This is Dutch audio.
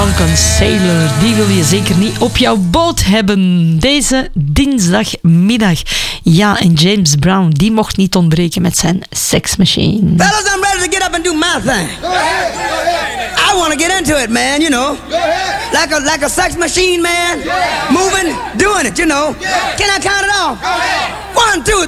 Drunken Sailor. Die wil je zeker niet op jouw boot hebben. Deze dinsdagmiddag. Ja, en James Brown, die mocht niet ontbreken met zijn Sex Machine. Fellas, I'm ready to get up and do my thing. Go ahead. I want to get into it, man, you know. Go ahead. Like a sex machine, man. Yeah. Moving, doing it, you know. Yeah. Can I count it off? Go ahead. 1, 2,